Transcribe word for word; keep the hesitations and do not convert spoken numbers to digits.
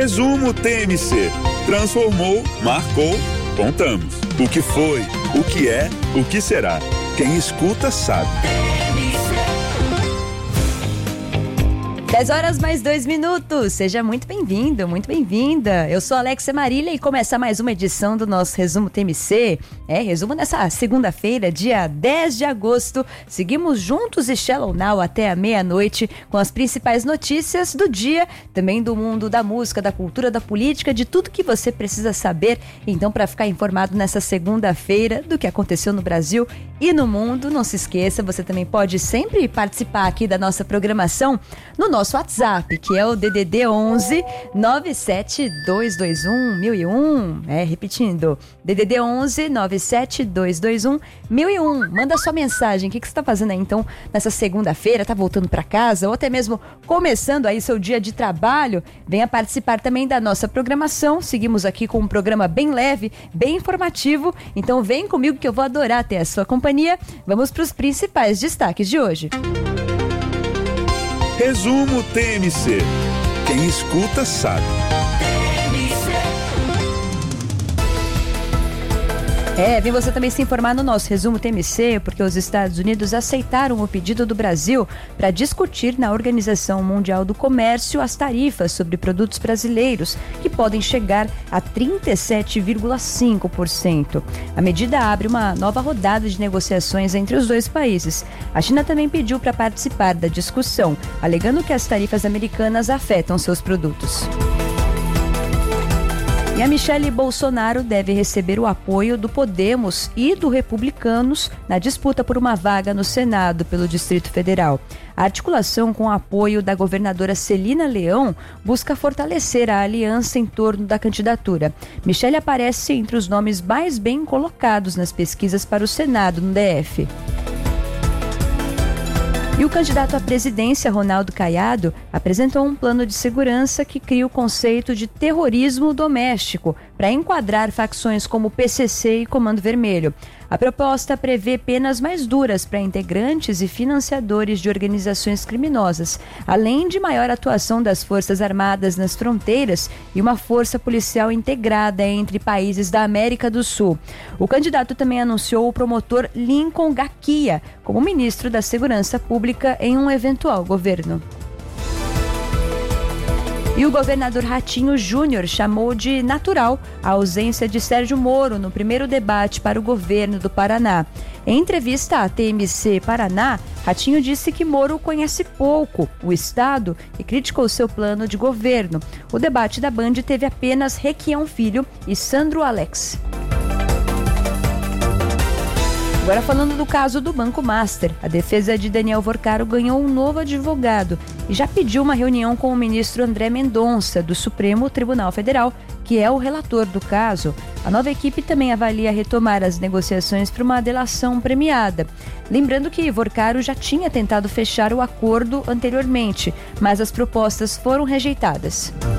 Resumo T M C. Transformou, marcou, contamos. O que foi, o que é, o que será. Quem escuta sabe. dez horas mais dois minutos. Seja muito bem-vindo, muito bem-vinda. Eu sou Alexia Marília e começa mais uma edição do nosso Resumo T M C. É, resumo nessa segunda-feira, dia dez de agosto. Seguimos juntos e Shallow Now até a meia-noite com as principais notícias do dia, também do mundo da música, da cultura, da política, de tudo que você precisa saber. Então, para ficar informado nessa segunda-feira do que aconteceu no Brasil e no mundo, não se esqueça, você também pode sempre participar aqui da nossa programação no nosso WhatsApp, que é o D D D onze nove sete dois dois um mil e um. É, repetindo, D D D onze nove sete dois dois um mil e um. Manda sua mensagem. O que, que você está fazendo aí, então, nessa segunda-feira? Tá voltando para casa ou até mesmo começando aí seu dia de trabalho? Venha participar também da nossa programação. Seguimos aqui com um programa bem leve, bem informativo. Então vem comigo que eu vou adorar ter a sua companhia. Vamos para os principais destaques de hoje. Resumo T M C. Quem escuta sabe. É, vem você também se informar no nosso Resumo T M C, porque os Estados Unidos aceitaram o pedido do Brasil para discutir na Organização Mundial do Comércio as tarifas sobre produtos brasileiros, que podem chegar a trinta e sete vírgula cinco por cento. A medida abre uma nova rodada de negociações entre os dois países. A China também pediu para participar da discussão, alegando que as tarifas americanas afetam seus produtos. E a Michelle Bolsonaro deve receber o apoio do Podemos e do Republicanos na disputa por uma vaga no Senado pelo Distrito Federal. A articulação com o apoio da governadora Celina Leão busca fortalecer a aliança em torno da candidatura. Michelle aparece entre os nomes mais bem colocados nas pesquisas para o Senado no D F. E o candidato à presidência, Ronaldo Caiado, apresentou um plano de segurança que cria o conceito de terrorismo doméstico para enquadrar facções como P C C e Comando Vermelho. A proposta prevê penas mais duras para integrantes e financiadores de organizações criminosas, além de maior atuação das Forças Armadas nas fronteiras e uma força policial integrada entre países da América do Sul. O candidato também anunciou o promotor Lincoln Gaquia como ministro da Segurança Pública em um eventual governo. E o governador Ratinho Júnior chamou de natural a ausência de Sérgio Moro no primeiro debate para o governo do Paraná. Em entrevista à T M C Paraná, Ratinho disse que Moro conhece pouco o Estado e criticou seu plano de governo. O debate da Band teve apenas Requião Filho e Sandro Alex. Agora falando do caso do Banco Master, a defesa de Daniel Vorcaro ganhou um novo advogado e já pediu uma reunião com o ministro André Mendonça, do Supremo Tribunal Federal, que é o relator do caso. A nova equipe também avalia retomar as negociações para uma delação premiada. Lembrando que Vorcaro já tinha tentado fechar o acordo anteriormente, mas as propostas foram rejeitadas.